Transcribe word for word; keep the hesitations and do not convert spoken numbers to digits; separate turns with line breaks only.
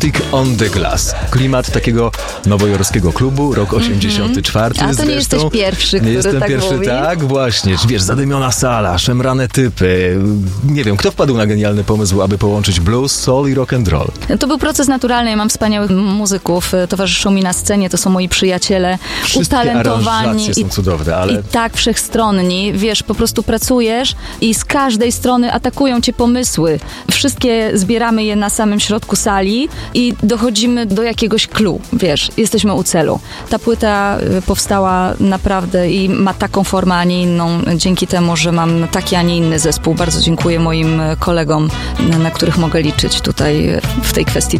Acoustic on the Glass. Klimat takiego nowojorskiego klubu, rok osiemdziesiąty czwarty.
A to
zresztą.
nie jesteś pierwszy, który
Nie jestem
tak
pierwszy,
mówi.
tak, właśnie. Wiesz, zadymiona sala, szemrane typy. Nie wiem, kto wpadł na genialny pomysł, aby połączyć blues, soul i rock and roll.
To był proces naturalny. Ja mam wspaniałych muzyków, towarzyszą mi na scenie, to są moi przyjaciele,
Wszystkie
utalentowani
aranżacje są
i,
cudowne, ale...
i tak wszechstronni. Wiesz, po prostu pracujesz i z każdej strony atakują cię pomysły. Wszystkie zbieramy je na samym środku sali i dochodzimy do jakiegoś clue. Wiesz, jesteśmy u celu. Ta płyta powstała naprawdę i ma taką formę, a nie inną, dzięki temu, że mam taki, a nie inny zespół. Bardzo dziękuję moim kolegom, na których mogę liczyć tutaj w tej kwestii